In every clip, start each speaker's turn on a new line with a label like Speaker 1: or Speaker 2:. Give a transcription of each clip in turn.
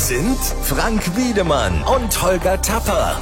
Speaker 1: Hier sind Frank Wiedemann und Holger Tapper.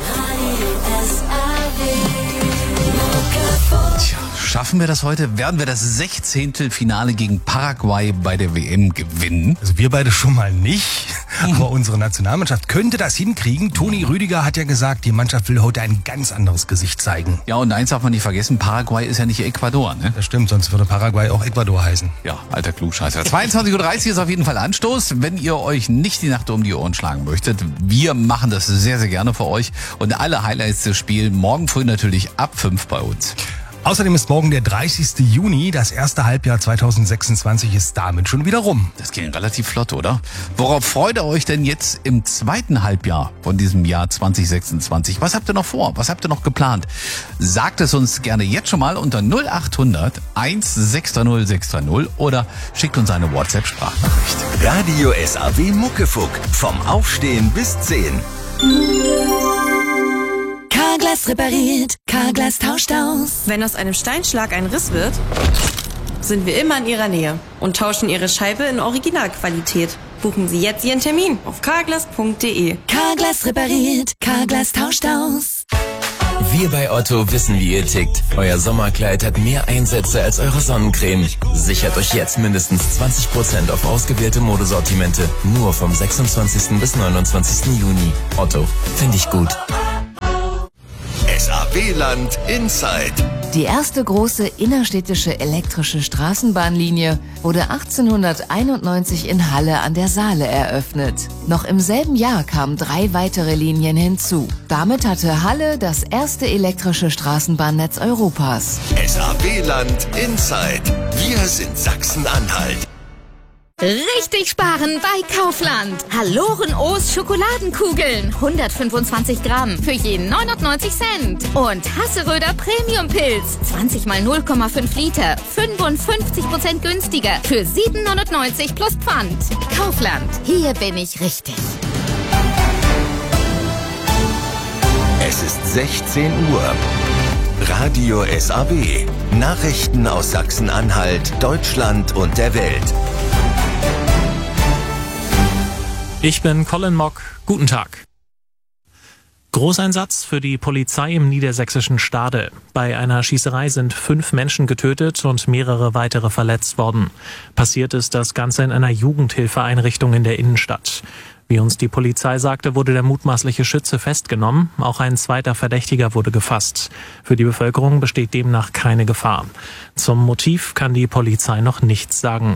Speaker 2: Tja, schaffen wir das heute? Werden wir das 16. Finale gegen Paraguay bei der WM gewinnen?
Speaker 3: Also wir beide schon mal nicht, aber unsere Nationalmannschaft könnte das hinkriegen. Toni Rüdiger hat ja gesagt, die Mannschaft will heute ein ganz anderes Gesicht zeigen.
Speaker 2: Ja, und eins darf man nicht vergessen, Paraguay ist ja nicht Ecuador, ne?
Speaker 3: Das stimmt, sonst würde Paraguay auch Ecuador heißen.
Speaker 2: Ja, alter Klugscheißer. 22.30 Uhr ist auf jeden Fall Anstoß. Wenn ihr euch nicht die Nacht um die Ohren schlagen möchtet, wir machen das sehr, sehr gerne für euch. Und alle Highlights des Spiels morgen früh natürlich ab 5 bei uns.
Speaker 3: Außerdem ist morgen der 30. Juni, das erste Halbjahr 2026 ist damit schon wieder rum.
Speaker 2: Das ging relativ flott, oder? Worauf freut ihr euch denn jetzt im zweiten Halbjahr von diesem Jahr 2026? Was habt ihr noch vor? Was habt ihr noch geplant? Sagt es uns gerne jetzt schon mal unter 0800 160 630 oder schickt uns eine WhatsApp-Sprachnachricht.
Speaker 1: Radio SAW Muckefuck. Vom Aufstehen bis 10.
Speaker 4: Carglass repariert, Carglass tauscht aus.
Speaker 5: Wenn aus einem Steinschlag ein Riss wird, sind wir immer in Ihrer Nähe und tauschen Ihre Scheibe in Originalqualität. Buchen Sie jetzt Ihren Termin auf carglass.de.
Speaker 4: Carglass repariert, Carglass tauscht aus.
Speaker 6: Wir bei Otto wissen, wie ihr tickt. Euer Sommerkleid hat mehr Einsätze als eure Sonnencreme. Sichert euch jetzt mindestens 20% auf ausgewählte Modesortimente. Nur vom 26. bis 29. Juni. Otto, finde ich gut.
Speaker 1: SAW-Land Inside.
Speaker 4: Die erste große innerstädtische elektrische Straßenbahnlinie wurde 1891 in Halle an der Saale eröffnet. Noch im selben Jahr kamen 3 weitere Linien hinzu. Damit hatte Halle das erste elektrische Straßenbahnnetz Europas.
Speaker 1: SAW-Land Inside. Wir sind Sachsen-Anhalt.
Speaker 7: Richtig sparen bei Kaufland. Hallorenoos Schokoladenkugeln. 125 Gramm für jeden 99 Cent. Und Hasseröder Premium-Pilz. 20 mal 0,5 Liter. 55% günstiger. Für 7,99 plus Pfand. Kaufland. Hier bin ich richtig.
Speaker 1: Es ist 16 Uhr. Radio SAW. Nachrichten aus Sachsen-Anhalt, Deutschland und der Welt.
Speaker 8: Ich bin Colin Mock. Guten Tag. Großeinsatz für die Polizei im niedersächsischen Stade. Bei einer Schießerei sind 5 Menschen getötet und mehrere weitere verletzt worden. Passiert ist das Ganze in einer Jugendhilfeeinrichtung in der Innenstadt. Wie uns die Polizei sagte, wurde der mutmaßliche Schütze festgenommen. Auch ein zweiter Verdächtiger wurde gefasst. Für die Bevölkerung besteht demnach keine Gefahr. Zum Motiv kann die Polizei noch nichts sagen.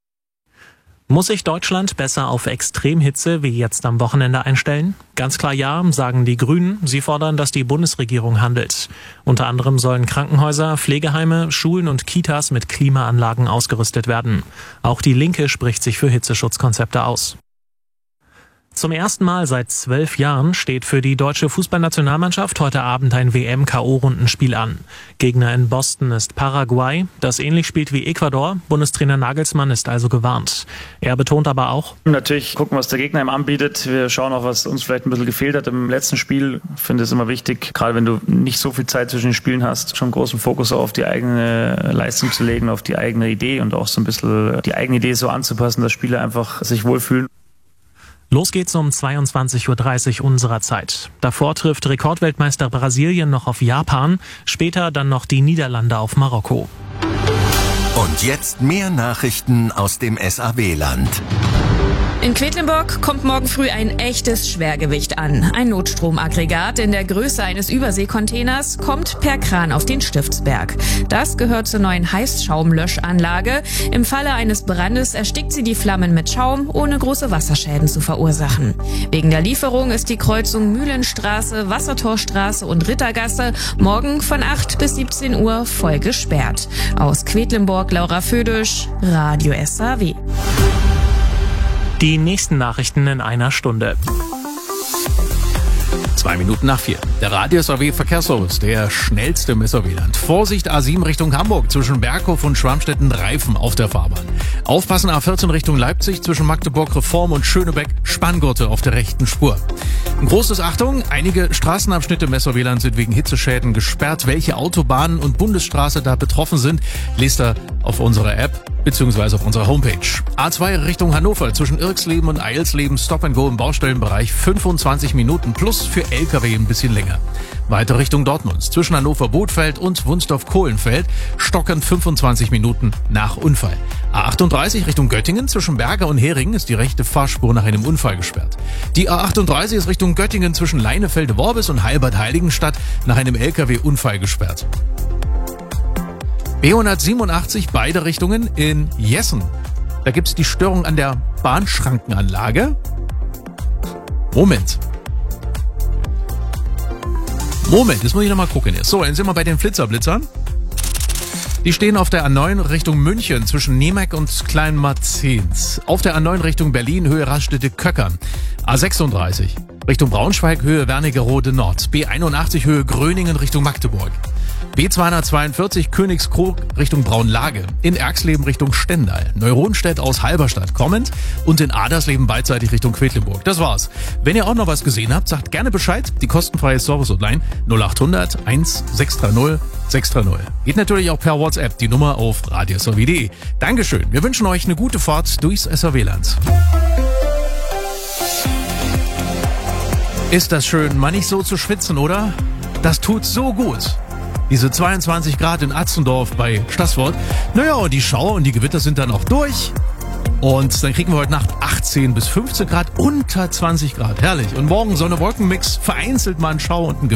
Speaker 8: Muss sich Deutschland besser auf Extremhitze wie jetzt am Wochenende einstellen? Ganz klar ja, sagen die Grünen. Sie fordern, dass die Bundesregierung handelt. Unter anderem sollen Krankenhäuser, Pflegeheime, Schulen und Kitas mit Klimaanlagen ausgerüstet werden. Auch die Linke spricht sich für Hitzeschutzkonzepte aus. Zum ersten Mal seit 12 Jahren steht für die deutsche Fußballnationalmannschaft heute Abend ein WM-KO-Rundenspiel an. Gegner in Boston ist Paraguay, das ähnlich spielt wie Ecuador. Bundestrainer Nagelsmann ist also gewarnt. Er betont aber auch:
Speaker 9: Natürlich gucken, was der Gegner ihm anbietet. Wir schauen auch, was uns vielleicht ein bisschen gefehlt hat im letzten Spiel. Ich finde es immer wichtig, gerade wenn du nicht so viel Zeit zwischen den Spielen hast, schon großen Fokus auf die eigene Leistung zu legen, auf die eigene Idee und auch so ein bisschen die eigene Idee so anzupassen, dass Spieler einfach sich wohlfühlen.
Speaker 8: Los geht's um 22.30 Uhr unserer Zeit. Davor trifft Rekordweltmeister Brasilien noch auf Japan, später dann noch die Niederlande auf Marokko.
Speaker 1: Und jetzt mehr Nachrichten aus dem SAW-Land.
Speaker 5: In Quedlinburg kommt morgen früh ein echtes Schwergewicht an. Ein Notstromaggregat in der Größe eines Überseekontainers kommt per Kran auf den Stiftsberg. Das gehört zur neuen Heißschaumlöschanlage. Im Falle eines Brandes erstickt sie die Flammen mit Schaum, ohne große Wasserschäden zu verursachen. Wegen der Lieferung ist die Kreuzung Mühlenstraße, Wassertorstraße und Rittergasse morgen von 8 bis 17 Uhr voll gesperrt. Aus Quedlinburg, Laura Födisch, Radio SAW.
Speaker 8: Die nächsten Nachrichten in einer Stunde.
Speaker 2: 4:02. Der Radio SAW Verkehrsservice, der schnellste im SAW-Land. Vorsicht, A7 Richtung Hamburg, zwischen Berghof und Schwarmstetten Reifen auf der Fahrbahn. Aufpassen, A14 Richtung Leipzig, zwischen Magdeburg Reform und Schönebeck Spanngurte auf der rechten Spur. Ein großes Achtung, einige Straßenabschnitte im SAW-Land sind wegen Hitzeschäden gesperrt. Welche Autobahnen und Bundesstraße da betroffen sind, lest ihr auf unserer App beziehungsweise auf unserer Homepage. A2 Richtung Hannover zwischen Irksleben und Eilsleben Stop and Go im Baustellenbereich 25 Minuten plus für LKW ein bisschen länger. Weiter Richtung Dortmund zwischen Hannover-Bothfeld und Wunsdorf-Kohlenfeld stockern 25 Minuten nach Unfall. A38 Richtung Göttingen zwischen Berger und Heringen ist die rechte Fahrspur nach einem Unfall gesperrt. Die A38 ist Richtung Göttingen zwischen Leinefelde-Worbis und Heilbad-Heiligenstadt nach einem LKW-Unfall gesperrt. B187 beide Richtungen in Jessen. Da gibt's die Störung an der Bahnschrankenanlage. Moment, jetzt muss ich nochmal gucken. So, jetzt sind wir bei den Flitzer-Blitzern. Die stehen auf der A9 Richtung München zwischen Niemek und Kleinmarzens. Auf der A9 Richtung Berlin Höhe Raststätte-Köckern. A36 Richtung Braunschweig Höhe Wernigerode Nord. B81 Höhe Gröningen Richtung Magdeburg. B242 Königskrog Richtung Braunlage, in Erxleben Richtung Stendal, Neuronstedt aus Halberstadt kommend und in Adersleben beidseitig Richtung Quedlinburg. Das war's. Wenn ihr auch noch was gesehen habt, sagt gerne Bescheid. Die kostenfreie Service-Hotline 0800 1630 630. Geht natürlich auch per WhatsApp, die Nummer auf radiosrv.de. Dankeschön. Wir wünschen euch eine gute Fahrt durchs SAW-Land. Ist das schön, mal nicht so zu schwitzen, oder? Das tut so gut. Diese 22 Grad in Atzendorf bei Stassfurt. Naja, und die Schauer und die Gewitter sind dann auch durch. Und dann kriegen wir heute Nacht 18 bis 15 Grad, unter 20 Grad. Herrlich. Und morgen Sonne-Wolken-Mix, vereinzelt mal ein Schauer und ein Gewitter.